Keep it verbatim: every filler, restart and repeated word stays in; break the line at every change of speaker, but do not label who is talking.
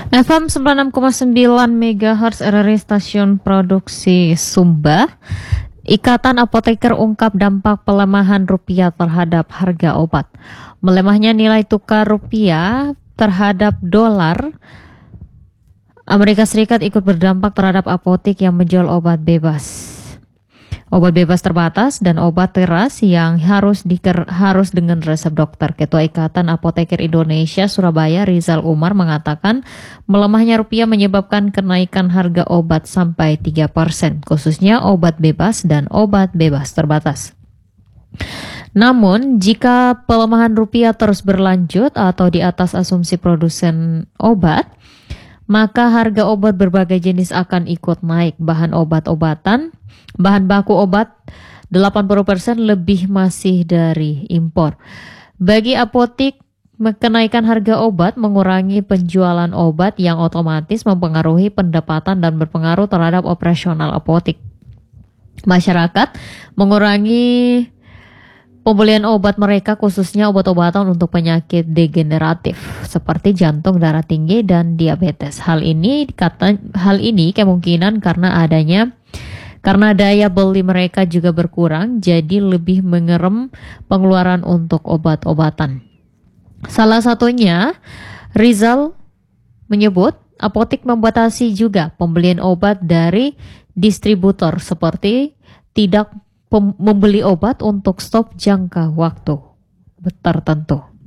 F M sembilan puluh enam koma sembilan megahertz R R I Stasiun Produksi Sumba. Ikatan Apoteker ungkap dampak pelemahan rupiah terhadap harga obat. Melemahnya nilai tukar rupiah terhadap dolar Amerika Serikat ikut berdampak terhadap apotek yang menjual obat bebas. Obat bebas terbatas dan obat teras yang harus diker, harus dengan resep dokter. Ketua Ikatan Apoteker Indonesia Surabaya Rizal Umar mengatakan melemahnya rupiah menyebabkan kenaikan harga obat sampai tiga persen, khususnya obat bebas dan obat bebas terbatas. Namun, jika pelemahan rupiah terus berlanjut atau di atas asumsi produsen obat, maka harga obat berbagai jenis akan ikut naik. Bahan obat-obatan, bahan baku obat delapan puluh persen lebih masih dari impor. Bagi apotik, kenaikan harga obat mengurangi penjualan obat yang otomatis mempengaruhi pendapatan dan berpengaruh terhadap operasional apotik. Masyarakat mengurangi pembelian obat mereka, khususnya obat-obatan untuk penyakit degeneratif seperti jantung, darah tinggi, dan diabetes. Hal ini kata, hal ini kemungkinan karena adanya karena daya beli mereka juga berkurang, jadi lebih mengerem pengeluaran untuk obat-obatan. Salah satunya, Rizal menyebut apotik membatasi juga pembelian obat dari distributor seperti tidak membeli obat untuk stop jangka waktu tertentu.